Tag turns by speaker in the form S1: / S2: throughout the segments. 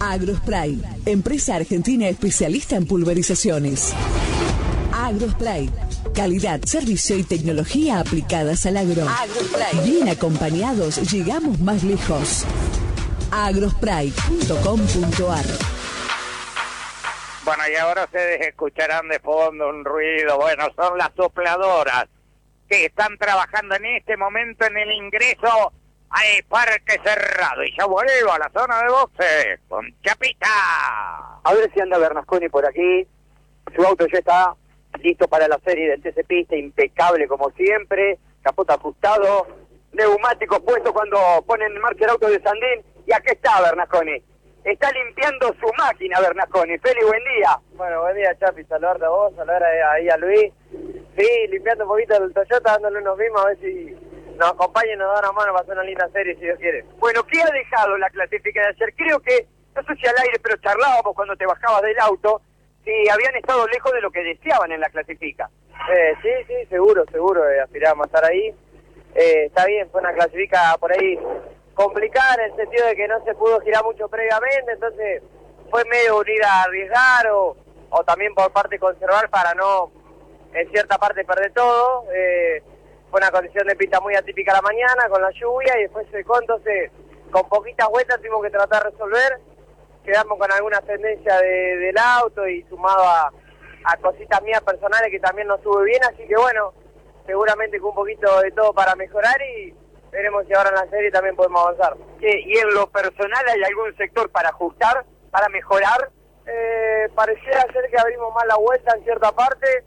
S1: Agrospray, empresa argentina especialista en pulverizaciones. Agrospray, calidad, servicio y tecnología aplicadas al agro. Agrospray, bien acompañados llegamos más lejos. Agrospray.com.ar.
S2: Bueno, y ahora ustedes escucharán de fondo un ruido. Bueno, son las sopladoras que están trabajando en este momento en el ingreso al Parque Cerrado. Y ya vuelvo a la zona de boxe con Chapita.
S3: A ver si anda Bernasconi por aquí. Su auto ya está listo para la serie del TC Pista, impecable como siempre. Capota ajustado, neumáticos puestos cuando ponen en marcha el auto de Sandín. Y aquí está Bernasconi. Está limpiando su máquina Bernasconi. Feli, buen día.
S4: Bueno, buen día, Chapi. Saludarte a vos, saludar ahí a Luis. Sí, limpiando un poquito el Toyota, dándole unos mimos a ver si nos acompaña y nos da una mano para hacer una linda serie, si Dios quiere.
S3: Bueno, ¿qué ha dejado la clasificación de ayer? Creo que, no sé si al aire, pero charlábamos cuando te bajabas del auto, si habían estado lejos de lo que deseaban en la clasifica.
S4: Sí, seguro, aspirábamos a estar ahí. Está bien, fue una clasifica por ahí complicada en el sentido de que no se pudo girar mucho previamente, entonces fue medio unir a arriesgar o también por parte conservar para no, en cierta parte, perder todo. Fue una condición de pista muy atípica a la mañana con la lluvia y después secó, entonces con poquitas vueltas tuvimos que tratar de resolver. Quedamos con alguna tendencia del auto y sumado a cositas mías personales que también no estuve bien, así que bueno, seguramente con un poquito de todo para mejorar y veremos si ahora en la serie también podemos avanzar.
S3: ¿Y en lo personal hay algún sector para ajustar, para mejorar?
S4: Pareciera ser que abrimos más la vuelta en cierta parte,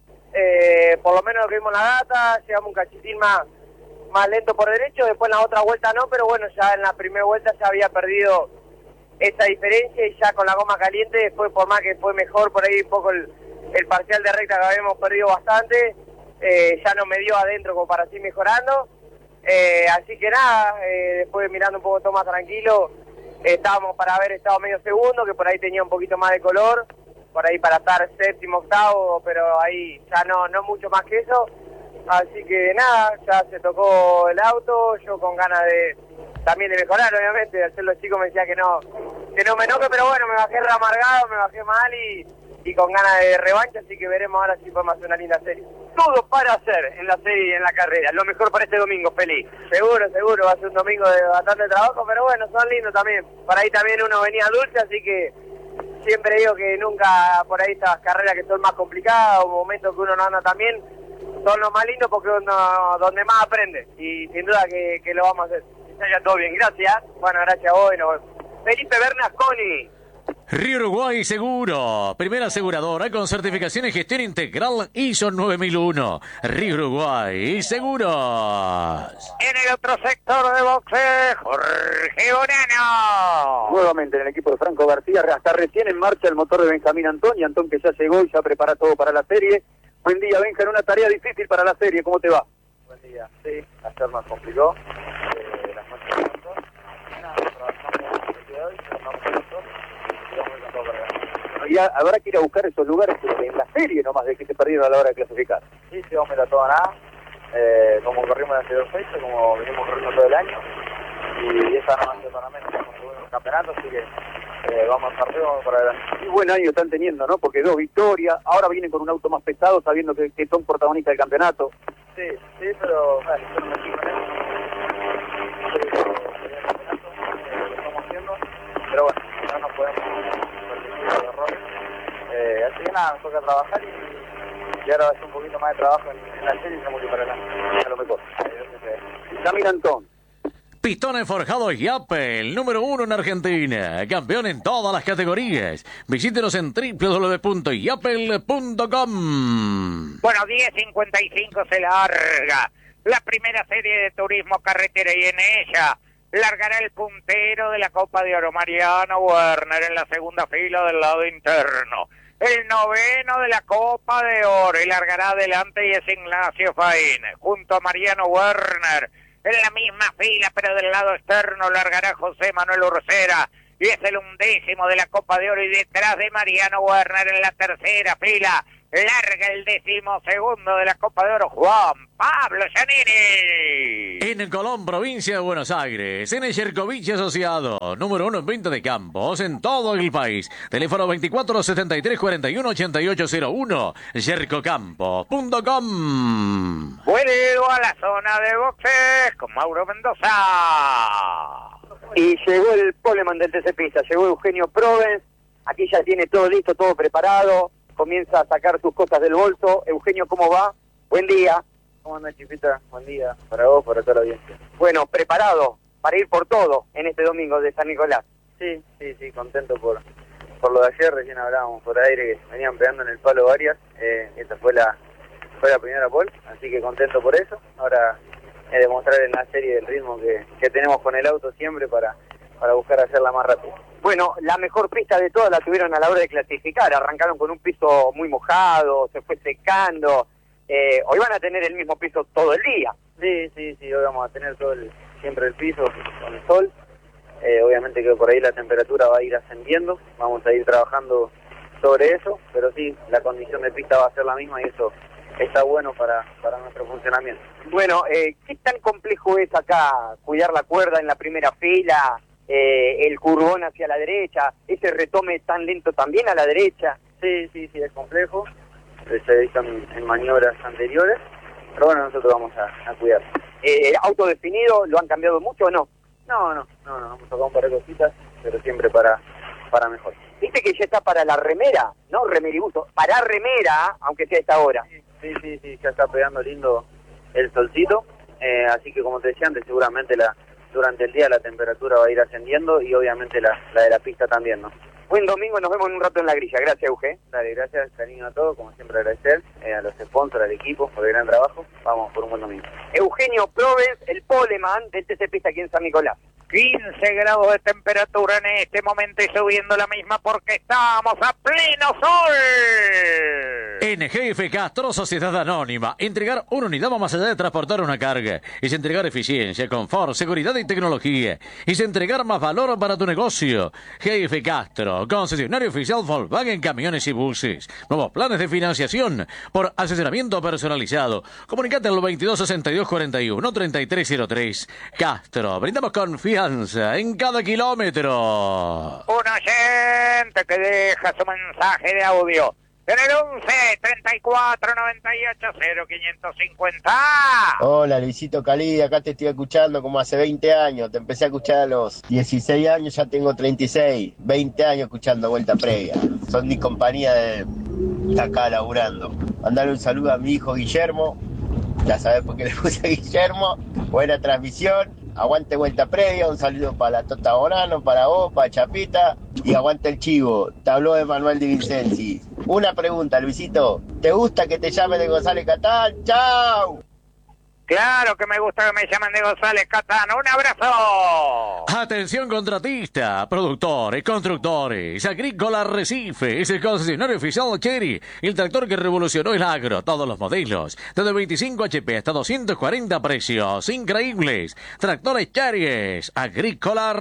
S4: por lo menos vimos la data, llegamos un cachitín más lento por derecho, después en la otra vuelta no, pero bueno, ya en la primera vuelta ya había perdido esa diferencia y ya con la goma caliente, después por más que fue mejor por ahí un poco el parcial de recta que habíamos perdido bastante, ya no me dio adentro como para seguir mejorando. Así que nada, después mirando un poco todo más tranquilo, estábamos para haber estado medio segundo, que por ahí tenía un poquito más de color, por ahí para estar séptimo, octavo, pero ahí ya no mucho más que eso. Así que nada, ya se tocó el auto, yo con ganas también de mejorar, obviamente. Ayer los chicos me decían que no me enoje, pero bueno, me bajé amargado, me bajé mal y con ganas de revancha, así que veremos ahora si podemos hacer una linda serie.
S3: Todo para hacer en la serie y en la carrera, lo mejor para este domingo, feliz.
S4: Seguro, va a ser un domingo de bastante trabajo, pero bueno, son lindos también. Por ahí también uno venía dulce, así que siempre digo que nunca por ahí estas carreras que son más complicadas, o momentos que uno no anda también, son los más lindos porque uno donde más aprende, y sin duda que lo vamos a hacer.
S3: Ya todo bien, gracias.
S4: Bueno, gracias a vos y nos vemos.
S3: Felipe Bernasconi.
S5: Río Uruguay Seguro, primera aseguradora con certificación en gestión integral ISO 9001. Río Uruguay Seguros.
S2: En el otro sector de boxe, Jorge Bonano.
S3: Nuevamente en el equipo de Franco García, hasta recién en marcha el motor de Benjamín Antón, y Antón que ya llegó y ya prepara todo para la serie. Buen día, Benja, en una tarea difícil para la serie, ¿cómo te va?
S4: Buen día, sí, ayer nos complicó. Las noches de Antón. Nada, trabajamos el día de hoy, trabajamos con Antón.
S3: Y habrá que ir a buscar esos lugares en la serie nomás de que se perdieron a la hora de clasificar.
S4: Sí, vamos a ir a todo nada, como corrimos en las 2 fechas, como venimos corriendo todo el año, y esa no va a ser para menos, estamos seguros en el campeonato, así que vamos a arriba, vamos para adelante.
S3: Y buen año están teniendo, ¿no? Porque 2 victorias, ahora vienen con un auto más pesado, sabiendo que son protagonistas del campeonato.
S4: Sí, pero bueno, yo no me equivoco en eso. Lo estamos haciendo, pero bueno, no nos podemos permitir los errores. Así que nada, nos toca trabajar y ahora hacer un poquito más de trabajo en la serie y estamos para adelante. A lo mejor.
S3: Benjamín Antón.
S5: Pistones forjados Yapel, número 1 en Argentina, campeón en todas las categorías. Visítenos en www.yapel.com.
S2: Bueno, 10:55 se larga la primera serie de turismo carretera y en ella largará el puntero de la Copa de Oro, Mariano Werner, en la segunda fila del lado interno. El noveno de la Copa de Oro y largará adelante y es Ignacio Faín. Junto a Mariano Werner, en la misma fila pero del lado externo, largará José Manuel Ursera y es el 11º de la Copa de Oro, y detrás de Mariano Werner en la tercera fila Larga el 12º de la Copa de Oro, Juan Pablo Giannini.
S5: En Colón, provincia de Buenos Aires, en el Yerkovich Asociado, número 1 en venta de campos en todo el país. Teléfono 24 73 41 8801, yercocampo.com.
S2: Vuelvo a la zona de boxes con Mauro Mendoza.
S3: Y llegó el poleman del TC Pista, llegó Eugenio Provence. Aquí ya tiene todo listo, todo preparado. Comienza a sacar sus cosas del bolso. Eugenio, ¿cómo va? Buen día.
S6: ¿Cómo andas, Chipita? Buen día para vos, para toda la audiencia.
S3: Bueno, preparado para ir por todo en este domingo de San Nicolás.
S6: Sí, contento por lo de ayer. Recién hablábamos por aire que venían pegando en el palo varias. Esta fue la primera pole, así que contento por eso. Ahora es demostrar en la serie el ritmo que tenemos con el auto siempre para buscar hacerla más rápida.
S3: Bueno, la mejor pista de todas la tuvieron a la hora de clasificar. Arrancaron con un piso muy mojado, se fue secando. Hoy van a tener el mismo piso todo el día.
S6: Sí, hoy vamos a tener siempre el piso con el sol. Obviamente que por ahí la temperatura va a ir ascendiendo. Vamos a ir trabajando sobre eso, pero sí, la condición de pista va a ser la misma y eso está bueno para nuestro funcionamiento.
S3: Bueno, ¿qué tan complejo es acá cuidar la cuerda en la primera fila? El curvón hacia la derecha, ese retome tan lento también a la derecha.
S6: Sí, es complejo, se ha visto en maniobras anteriores, pero bueno, nosotros vamos a cuidar.
S3: ¿Auto definido lo han cambiado mucho o no?
S6: No, hemos tocado un par de cositas, pero siempre para mejor.
S3: Viste que ya está para la remera, ¿no? Remeribuso, para remera, aunque sea esta hora.
S6: Sí, ya está pegando lindo el solcito, así que como te decía antes, seguramente durante el día la temperatura va a ir ascendiendo y obviamente la de la pista también, ¿no?
S3: Buen domingo, nos vemos en un rato en la grilla. Gracias, Euge.
S6: Dale, gracias, cariño a todos, como siempre agradecer a los sponsors, al equipo por el gran trabajo. Vamos por un buen domingo.
S3: Eugenio Provence, el poleman del TC Pista aquí en San Nicolás.
S2: 15 grados de temperatura en este momento y subiendo la misma porque estamos a pleno sol.
S5: En GF Castro, Sociedad Anónima, entregar una unidad va más allá de transportar una carga. Es entregar eficiencia, confort, seguridad y tecnología. Es entregar más valor para tu negocio. GF Castro, concesionario oficial Volkswagen Camiones y Buses. Nuevos planes de financiación por asesoramiento personalizado. Comunicate al 22 62 41 3303. Castro, brindamos confianza en cada kilómetro.
S2: Un oyente que deja su mensaje de audio en el 11 34 98 0550.
S7: Hola, Luisito Calí, acá te estoy escuchando como hace 20 años. Te empecé a escuchar a los 16 años, ya tengo 36. 20 años escuchando Vuelta Previa. Son mi compañía de acá laburando. Mandarle un saludo a mi hijo Guillermo. Ya sabes por qué le puse Guillermo. Buena transmisión. Aguante Vuelta Previa, un saludo para la Tota Bonano, para vos, para Chapita, y aguante el chivo. Te habló de Manuel Di Vincenzi. Una pregunta, Luisito, ¿te gusta que te llamen de González Catán? ¡Chao!
S2: Claro que me gusta que me llamen de González Catán. ¡Un abrazo!
S5: Atención contratista, productores, constructores, Agrícola Arrecife, es el concesionario oficial Chery, el tractor que revolucionó el agro, todos los modelos, desde 25 HP hasta 240 precios, increíbles, tractores Chery, Agrícola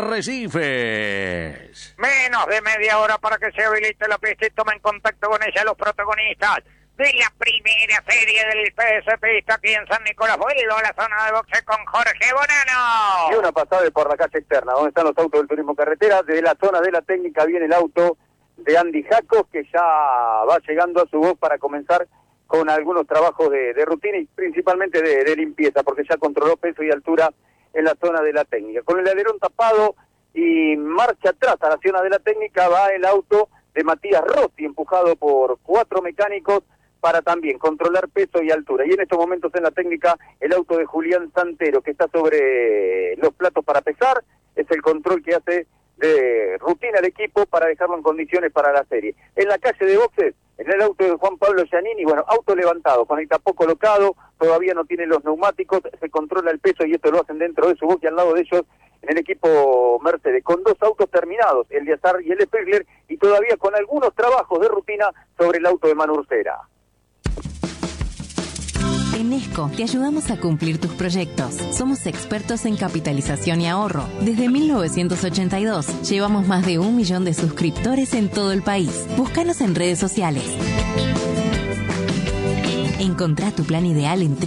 S5: Arrecifes.
S2: Menos de media hora para que se habilite la pista y tomen contacto con ella los protagonistas de la primera serie del TC Pista aquí en San Nicolás. Vuelvo a la zona de boxe con Jorge Bonano.
S3: Y una pasada por la calle externa, donde están los autos del turismo carretera. Desde la zona de la técnica viene el auto de Andy Jacos, que ya va llegando a su voz para comenzar con algunos trabajos de rutina y principalmente de limpieza, porque ya controló peso y altura en la zona de la técnica. Con el alerón tapado y marcha atrás a la zona de la técnica va el auto de Matías Rossi, empujado por 4 mecánicos, para también controlar peso y altura. Y en estos momentos en la técnica, el auto de Julián Santero, que está sobre los platos para pesar, es el control que hace de rutina el equipo para dejarlo en condiciones para la serie. En la calle de boxes, en el auto de Juan Pablo Giannini, bueno, auto levantado, con el tapó colocado, todavía no tiene los neumáticos, se controla el peso y esto lo hacen dentro de su box y al lado de ellos en el equipo Mercedes, con 2 autos terminados, el de Azar y el de Pegler, y todavía con algunos trabajos de rutina sobre el auto de Manu Urcera.
S8: En Esco te ayudamos a cumplir tus proyectos. Somos expertos en capitalización y ahorro. Desde 1982 llevamos más de 1 millón de suscriptores en todo el país. Búscanos en redes sociales. Encontrá tu plan ideal en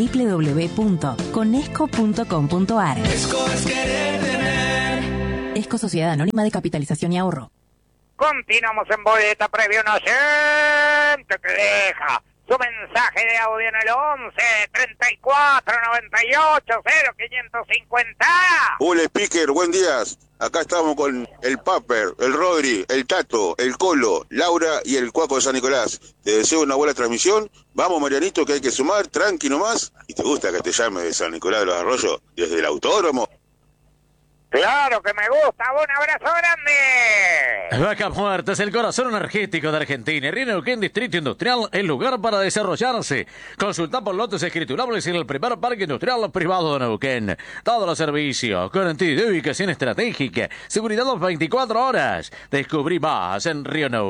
S8: www.conesco.com.ar.
S9: Esco es querer tener.
S8: Esco Sociedad Anónima de Capitalización y Ahorro.
S2: Continuamos en boleta previo, un oyente que deja su mensaje de audio en el 11 34 98 0550.
S10: Hola, speaker, buen día. Acá estamos con el Paper, el Rodri, el Tato, el Colo, Laura y el Cuaco de San Nicolás. Te deseo una buena transmisión. Vamos, Marianito, que hay que sumar, tranqui nomás. ¿Y te gusta que te llame de San Nicolás de los Arroyos desde el autódromo?
S2: Claro que me gusta, un abrazo grande.
S5: Vaca Muerta es el corazón energético de Argentina. Río Neuquén Distrito Industrial, el lugar para desarrollarse. Consulta por lotes escriturables en el primer parque industrial privado de Neuquén. Todos los servicios, garantía de ubicación estratégica, seguridad las 24 horas. Descubrí más en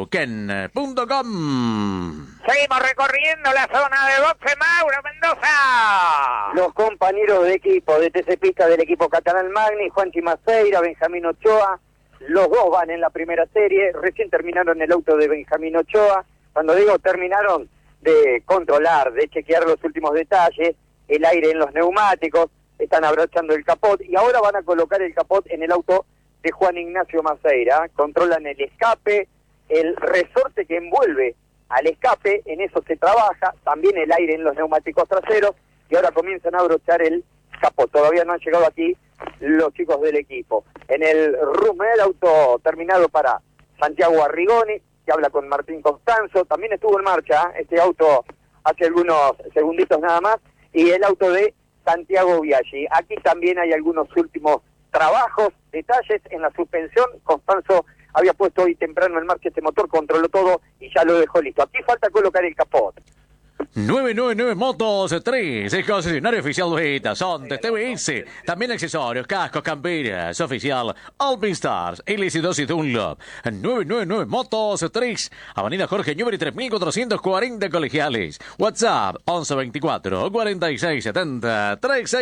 S5: rioneuquén.com.
S2: Seguimos recorriendo la zona de boxe, Mauro Mendoza.
S3: Los compañeros de equipo de TC Pista del equipo Catalán Magni, Juanchi Maceira, Benjamín Ochoa, los dos van en la primera serie, recién terminaron el auto de Benjamín Ochoa. Cuando digo terminaron, de controlar, de chequear los últimos detalles, el aire en los neumáticos, están abrochando el capot y ahora van a colocar el capot en el auto de Juan Ignacio Maceira. Controlan el escape, el resorte que envuelve al escape, en eso se trabaja, también el aire en los neumáticos traseros y ahora comienzan a abrochar el capot. Todavía no han llegado aquí los chicos del equipo. En el room del auto terminado para Santiago Arrigoni, que habla con Martín Constanzo, también estuvo en marcha este auto hace algunos segunditos nada más, y el auto de Santiago Biaggi. Aquí también hay algunos últimos trabajos, detalles en la suspensión. Constanzo había puesto hoy temprano en marcha este motor, controló todo y ya lo dejó listo. Aquí falta colocar el capot.
S5: 999 Motos 3, el concesionario oficial de Sonte, TBS, también accesorios, cascos, camperas, oficial, Alpinstars, LS2 y Dunlop. 999 Motos 3, Avenida Jorge Newbery 3440 Colegiales. WhatsApp 1124 4670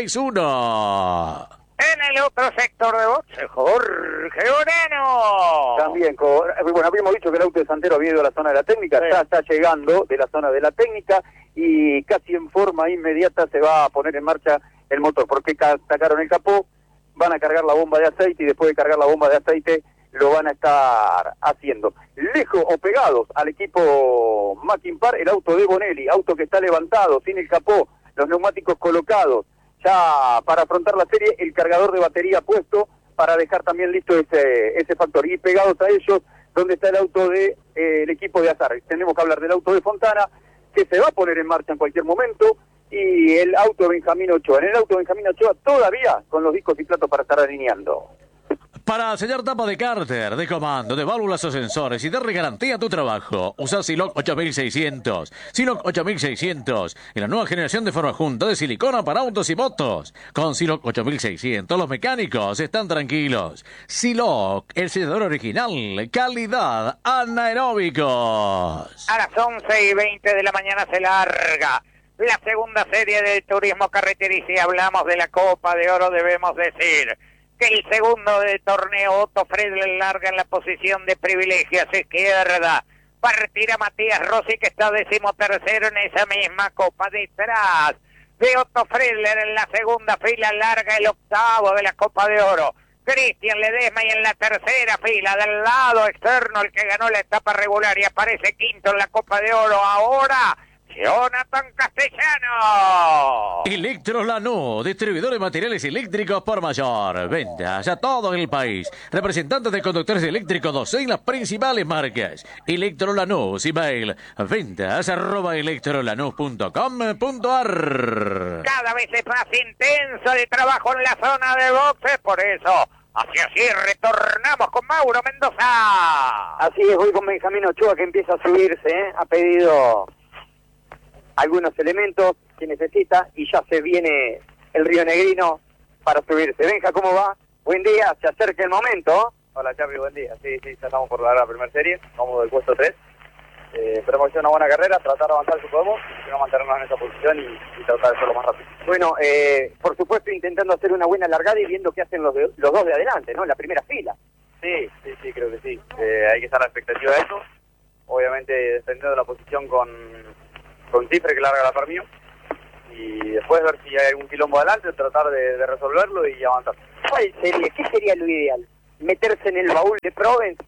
S5: 361.
S2: En el otro sector de boxe, Jorge Moreno.
S11: También, bueno, habíamos dicho que el auto de Santero había ido a la zona de la técnica, ya está llegando de la zona de la técnica y casi en forma inmediata se va a poner en marcha el motor, porque sacaron el capó, van a cargar la bomba de aceite y después de cargar la bomba de aceite lo van a estar haciendo. Lejos o pegados al equipo Mackinpar, el auto de Bonelli, auto que está levantado, sin el capó, los neumáticos colocados, ya para afrontar la serie, el cargador de batería puesto para dejar también listo ese factor. Y pegados a ellos, donde está el auto de el equipo de Azar. Tenemos que hablar del auto de Fontana, que se va a poner en marcha en cualquier momento, y el auto de Benjamín Ochoa. En el auto de Benjamín Ochoa todavía con los discos y platos para estar alineando.
S5: Para sellar tapa de cárter, de comando, de válvulas o sensores y darle garantía a tu trabajo, usa Siloc 8600. Siloc 8600 y la nueva generación de forma junta de silicona para autos y motos. Con Siloc 8600 los mecánicos están tranquilos. Siloc, el sellador original, calidad anaeróbicos.
S2: A las 11:20 de la mañana se larga la segunda serie del turismo carretera y si hablamos de la Copa de Oro debemos decir que el segundo del torneo, Otto Friedler, larga en la posición de privilegio hacia izquierda. Partirá Matías Rossi, que está 13º en esa misma copa. Detrás de Otto Friedler en la segunda fila, larga el octavo de la Copa de Oro. Cristian Ledesma, y en la tercera fila, del lado externo, el que ganó la etapa regular y aparece quinto en la Copa de Oro. Ahora Jonathan Castellano.
S5: Electrolanús, distribuidor de materiales eléctricos por mayor. Ventas a todo el país. Representantes de conductores eléctricos 12 en las principales marcas. Electrolanús, email ventas@electrolanús.com.ar.
S2: Cada vez es más intenso el trabajo en la zona de boxes, por eso hacia así retornamos con Mauro Mendoza.
S3: Así es, voy con Benjamín Ochoa, que empieza a subirse, ha pedido algunos elementos que necesita y ya se viene el rionegrino para subirse. Benja, ¿cómo va? Buen día, se acerca el momento.
S6: Hola Charly, buen día. Sí, ya estamos por la primera serie, vamos del puesto 3. Esperemos que sea una buena carrera, tratar de avanzar si podemos, si no mantenernos en esa posición y tratar de hacerlo más rápido.
S3: Bueno, por supuesto intentando hacer una buena largada y viendo qué hacen los dos de adelante, ¿no? La primera fila.
S6: Sí, creo que sí. Hay que estar a la expectativa de eso. Obviamente defendiendo la posición con con Cifre que larga la par mío. Y después ver si hay algún quilombo adelante, tratar de resolverlo y avanzar.
S3: ¿Qué sería lo ideal? ¿Meterse en el baúl de Provence?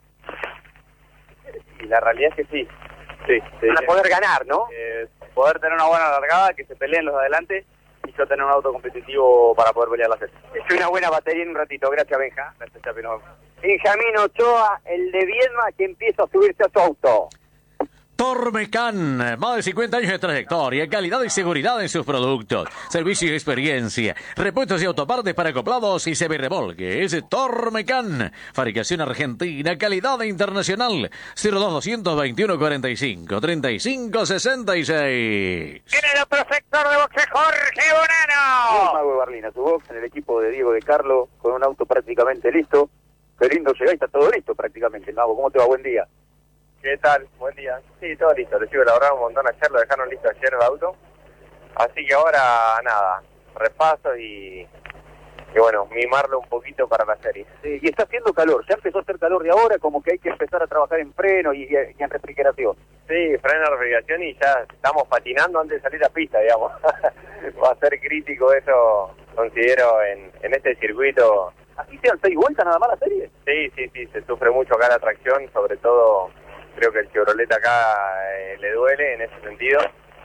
S6: Y la realidad es que sí.
S3: Para poder ganar, ¿no?
S6: Poder tener una buena largada, que se peleen los de adelante y yo tener un auto competitivo para poder pelear la serie.
S3: Es una buena batería en un ratito. Gracias, Benja.
S6: Gracias, Chapi. Nos vemos.
S3: Benjamín Ochoa, el de Viedma, que empieza a subirse a su auto.
S5: Tormecan, más de 50 años de trayectoria, calidad y seguridad en sus productos, servicio y experiencia, repuestos y autopartes para acoplados y semirremolques. Tormecan, fabricación argentina, calidad internacional. 02221 45 35 66.
S2: En el otro sector de boxe, Jorge Bonano.
S11: Mago de Berlín, su box en el equipo de Diego de Carlo, con un auto prácticamente listo. Qué lindo llegáis, está todo listo prácticamente. Mago, ¿cómo te va? Buen día.
S6: ¿Qué tal? Buen día. Sí, todo listo. Les iba a elaborar un montón ayer, lo dejaron listo ayer el auto. Así que ahora, nada, repaso y bueno, mimarlo un poquito para la serie.
S11: Sí, y está haciendo calor, ya empezó a hacer calor de ahora, como que hay que empezar a trabajar en freno y en refrigeración.
S6: Sí, freno, refrigeración y ya estamos patinando antes de salir a pista, digamos. Va a ser crítico eso, considero, en este circuito.
S11: ¿Así sean 6 vueltas nada más la serie?
S6: Sí, se sufre mucho acá la tracción, sobre todo creo que el Chevrolet acá le duele en ese sentido.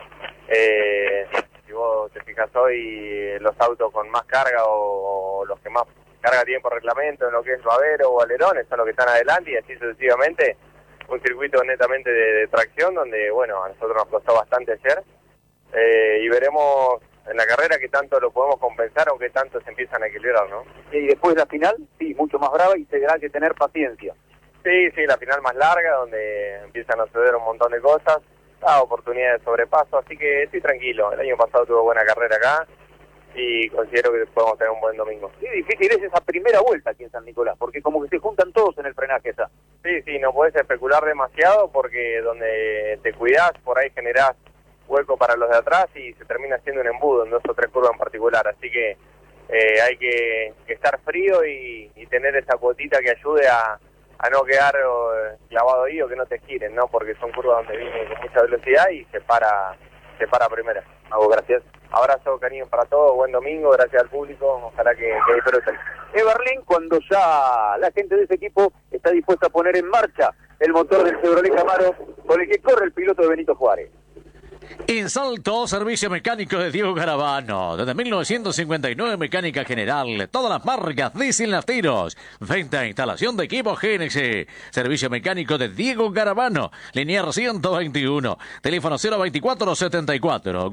S6: Si vos te fijas hoy, los autos con más carga o los que más carga tienen por reglamento en lo que es babero o alerones son los que están adelante y así sucesivamente. Un circuito netamente de tracción donde, bueno, a nosotros nos costó bastante ayer y veremos en la carrera qué tanto lo podemos compensar o qué tanto se empiezan a equilibrar, ¿no?
S11: Y después la final, sí, mucho más brava y tendrá que tener paciencia.
S6: Sí, la final más larga, donde empiezan a suceder un montón de cosas, da oportunidad de sobrepaso, así que estoy tranquilo. El año pasado tuve buena carrera acá y considero que podemos tener un buen domingo.
S11: Sí, difícil es esa primera vuelta aquí en San Nicolás, porque como que se juntan todos en el frenaje esa.
S6: Sí, no podés especular demasiado porque donde te cuidás, por ahí generás hueco para los de atrás y se termina haciendo un embudo en 2 o 3 curvas en particular, así que hay que estar frío y tener esa cuotita que ayude a no quedar clavado ahí o que no te giren, ¿no? Porque son curvas donde viene con mucha velocidad y se para primera.
S11: Mago, gracias.
S6: Abrazo, cariño para todos, buen domingo, gracias al público, ojalá que disfruten.
S11: Berlín, cuando ya la gente de ese equipo está dispuesta a poner en marcha el motor del Chevrolet Camaro con el que corre el piloto de Benito Juárez.
S5: En Salto, servicio mecánico de Diego Garavano. Desde 1959, mecánica general. Todas las marcas, diésel, nafteros. Venta e instalación de equipos GNC. Servicio mecánico de Diego Garavano. Linear 121. Teléfono 024-74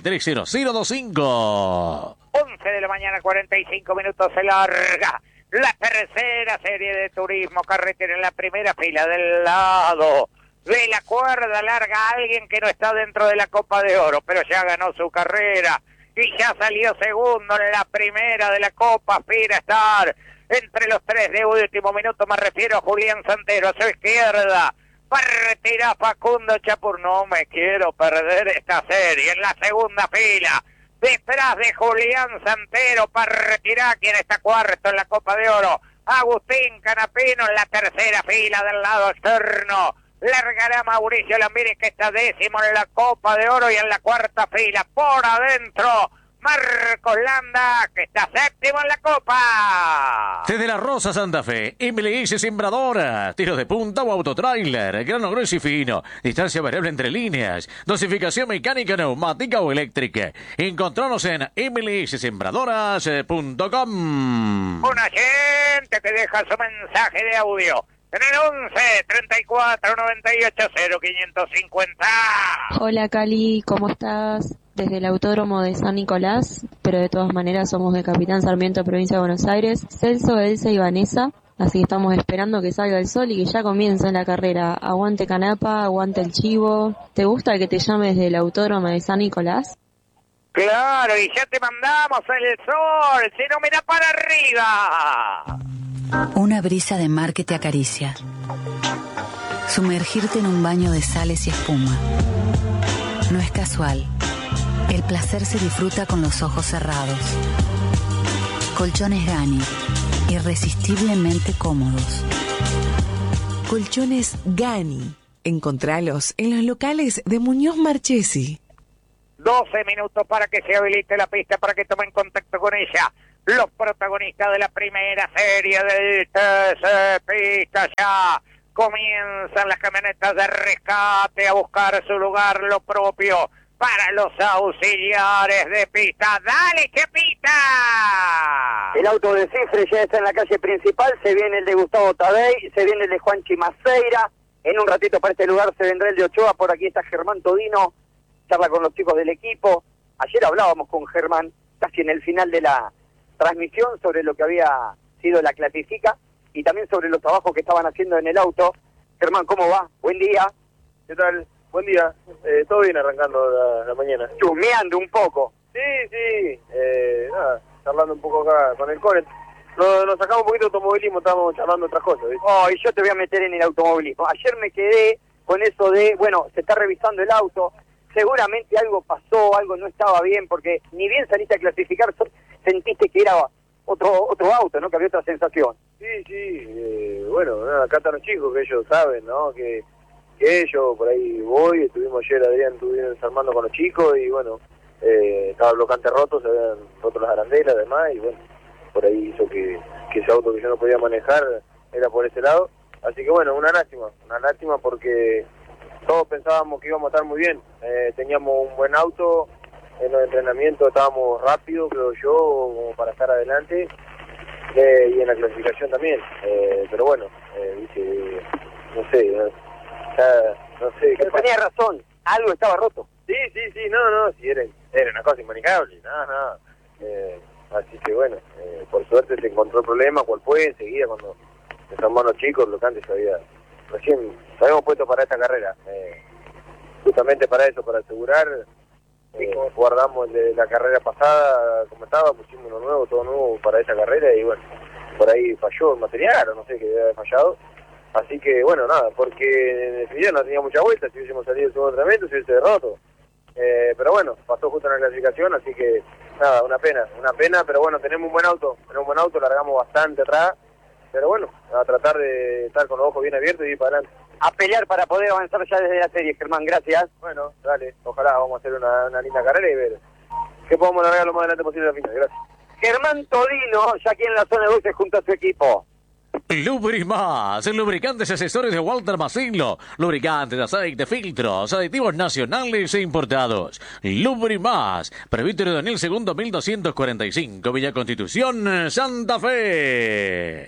S5: 430025.
S2: 11 de la mañana, 45 minutos, se larga la tercera serie de turismo carretera en la primera fila del lado de la cuerda larga alguien que no está dentro de la Copa de Oro, pero ya ganó su carrera y ya salió segundo en la primera de la Copa. Aspira a estar entre los 3 de último minuto, me refiero a Julián Santero, a su izquierda. Retira Facundo Chapur, no me quiero perder esta serie en la segunda fila. Detrás de Julián Santero para retirar quien está cuarto en la Copa de Oro. Agustín Canapino en la tercera fila del lado externo. Largará Mauricio Lambiri, que está décimo en la Copa de Oro, y en la cuarta fila por adentro Marcos Landa, que está séptimo en la Copa.
S5: Desde La Rosa, Santa Fe, MLS Sembradora, tiros de punta o autotrailer, grano grueso y fino, distancia variable entre líneas, dosificación mecánica, neumática o eléctrica. Encontranos en mlssembradoras.com.
S2: Una gente que deja su mensaje de audio en el 11 34 98 0550.
S12: Hola Cali, ¿cómo estás? Desde el Autódromo de San Nicolás, pero de todas maneras somos de Capitán Sarmiento, provincia de Buenos Aires. Celso, Elsa y Vanessa, así que estamos esperando que salga el sol y que ya comience la carrera. Aguante Canapa, aguante el Chivo. ¿Te gusta que te llames del Autódromo de San Nicolás?
S2: Claro, y ya te mandamos el sol, si no mira para arriba.
S13: Una brisa de mar que te acaricia. Sumergirte en un baño de sales y espuma. No es casual. El placer se disfruta con los ojos cerrados. Colchones Gani, irresistiblemente cómodos.
S1: Colchones Gani. Encontralos en los locales de Muñoz Marchesi.
S2: 12 minutos para que se habilite la pista, para que tomen contacto con ella los protagonistas de la primera serie del TC Pista. Ya comienzan las camionetas de rescate a buscar su lugar, lo propio para los auxiliares de pista. ¡Dale, Chepita!
S3: El auto de Cifre ya está en la calle principal, se viene el de Gustavo Tadei, se viene el de Juanchi Maceira. En un ratito para este lugar se vendrá el de Ochoa, por aquí está Germán Todino, charla con los chicos del equipo. Ayer hablábamos con Germán, casi en el final de la transmisión, sobre lo que había sido la clasifica y también sobre los trabajos que estaban haciendo en el auto. Germán, ¿cómo va? Buen día.
S14: ¿Qué tal? Buen día. Todo bien arrancando la mañana.
S3: Chusmeando un poco.
S14: Sí. Nada, charlando un poco acá con el Conet. Nos sacamos un poquito de automovilismo, estábamos charlando otras cosas, ¿viste?
S3: Oh, y yo te voy a meter en el automovilismo. Ayer me quedé con eso de, bueno, se está revisando el auto, seguramente algo pasó, algo no estaba bien, porque ni bien saliste a clasificar, sentiste que era otro auto, ¿no? Que había otra sensación.
S14: Sí. Bueno, nada, acá están los chicos, que ellos saben, ¿no? Que ellos, por ahí voy, estuvimos ayer, Adrián, estuvieron desarmando con los chicos, y bueno, estaba el blocante roto, se habían roto las arandelas, además, y bueno, por ahí hizo que ese auto que yo no podía manejar era por ese lado. Así que bueno, una lástima porque todos pensábamos que íbamos a estar muy bien. Teníamos un buen auto, en los entrenamientos estábamos rápidos, creo yo, como para estar adelante, y en la clasificación también. Pero bueno, no sé, no sé.
S3: Pero tenía razón, algo estaba roto.
S14: Sí, no, sí, era una cosa inmanejable, no. Así que bueno, por suerte se encontró el problema, cuál fue, enseguida cuando empezamos los chicos, lo que antes recién nos habíamos puesto para esta carrera, justamente para eso, para asegurar, guardamos el de la carrera pasada como estaba, pusimos uno nuevo, todo nuevo para esta carrera, y bueno, por ahí falló el material, o no sé qué debe haber fallado, así que bueno, nada, porque en definitiva no tenía mucha vuelta, si hubiésemos salido del segundo entrenamiento, se hubiese roto. Pero bueno, pasó justo en la clasificación, así que nada, una pena, pero bueno, tenemos un buen auto, largamos bastante atrás, pero bueno, a tratar de estar con los ojos bien abiertos y ir para adelante.
S3: A pelear para poder avanzar ya desde la serie, Germán, gracias.
S14: Bueno, dale, ojalá vamos a hacer una linda carrera y ver que podamos largar lo más adelante posible a la final, gracias.
S3: Germán Todino, ya aquí en la zona 12 junto a su equipo.
S5: Lubrimás, lubricantes y accesorios de Walter Masiglo, lubricantes, aceite, filtros, aditivos nacionales e importados. Lubrimás, Presbítero Daniel II 1245, Villa Constitución, Santa Fe.